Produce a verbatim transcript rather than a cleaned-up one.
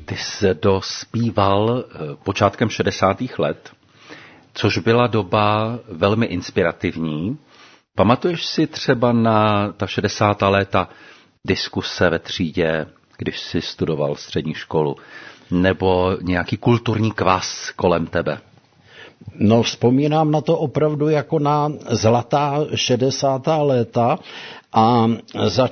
Ty jsi dospíval počátkem šedesátých let, což byla doba velmi inspirativní. Pamatuješ si třeba na ta šedesátá léta diskuse ve třídě, když jsi studoval střední školu, nebo nějaký kulturní kvas kolem tebe? No, vzpomínám na to opravdu jako na zlatá šedesátá léta a za